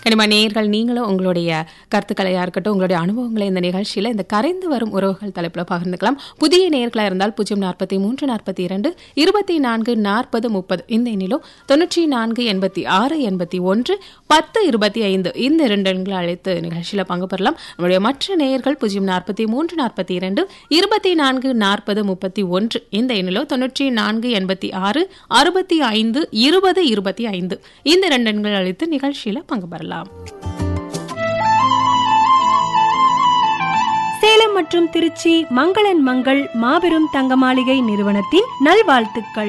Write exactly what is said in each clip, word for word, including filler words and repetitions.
கண்டிப்பா நேயர்கள் நீங்களும் உங்களுடைய கருத்துக்களையா இருக்கட்டும், உங்களுடைய அனுபவங்களை இந்த நிகழ்ச்சியில இந்த கரைந்து வரும் உறவுகள் தலைப்புல பகிர்ந்துக்கலாம். புதிய நேயர்களா இருந்தால் பூஜ்ஜியம் நாற்பத்தி மூன்று நாற்பத்தி இரண்டு இருபத்தி நான்கு நாற்பது முப்பது இந்த எண்ணிலும் தொன்னூற்றி நான்கு எண்பத்தி ஆறு எண்பத்தி ஒன்று பத்து இருபத்தி ஐந்து இந்த இரண்டு எண்களை அழைத்து நிகழ்ச்சியில பங்கு பெறலாம். நம்முடைய மற்ற நேயர்கள் பூஜ்ஜியம் நாற்பத்தி மூன்று நாற்பத்தி இரண்டு இருபத்தி நான்கு நாற்பது முப்பத்தி ஒன்று இந்த எண்ணிலும் தொன்னூற்றி நான்கு எண்பத்தி ஆறு அறுபத்தி ஐந்து இருபது இருபத்தி ஐந்து இந்த இரண்டு எண்கள் அழைத்து நிகழ்ச்சியில பங்கு பெறலாம். சேலம் மற்றும் திருச்சி மங்களன் மங்கள் மாபெரும் தங்க மாளிகை நிறுவனத்தின் நல்வாழ்த்துக்கள்.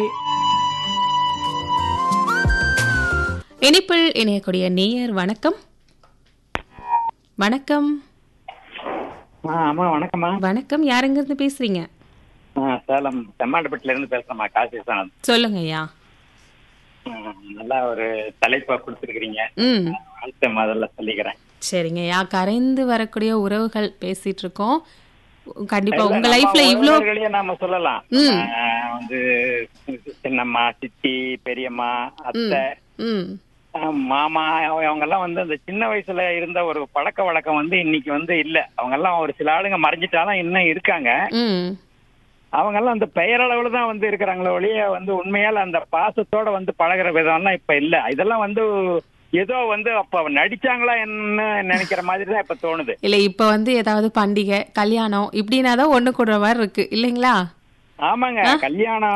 இனிப்பில் இணையக்கூடிய நேயர் வணக்கம். வணக்கம். வணக்கம்மா. வணக்கம். யாருங்கிருந்து பேசுறீங்க? சேலம் செம்மாண்டப்பட்டில இருந்து பேசுறேம்மா. காசி சாணம். சொல்லுங்க ஐயா. நல்லா ஒரு தலைப்பா கொடுத்துருக்கீங்க. ம். வாழ்த்து முதல்ல சொல்லிக்கிறேன். சரிங்க ஐயா. கரைந்து வரக்கூடிய உறவுகள் பேசிட்டு இருக்கோம். கண்டிப்பா உங்க லைஃப்ல இவ்ளோ நாம சொல்லலாம். வந்து சின்னம்மா, சித்தி, பெரியம்மா, அத்தை, மாமா அவங்க எல்லாம் வந்து அந்த சின்ன வயசுல இருந்த ஒரு பழக்க வழக்கம் வந்து இன்னைக்கு வந்து இல்ல. அவங்க எல்லாம் ஒரு சில ஆளுங்க மறைஞ்சிட்டாலும் இன்னும் இருக்காங்க. அவங்க எல்லாம் அந்த பெயரளவுல தான் வந்து இருக்கிறாங்களே ஒழிய வந்து உண்மையால அந்த பாசத்தோட வந்து பழகிற விதம்லாம் இப்ப இல்ல. இதெல்லாம் வந்து ஏதோ வந்து அப்ப நடிச்சாங்களா என்ன நினைக்கிற மாதிரி தான் இப்ப தோணுது. இல்ல இப்ப வந்து ஏதாவது பண்டிகை கல்யாணம் இப்படின்னாதான் ஒண்ணு கூடுற மாதிரி இருக்கு இல்லைங்களா? ஆமாங்க. கல்யாணம்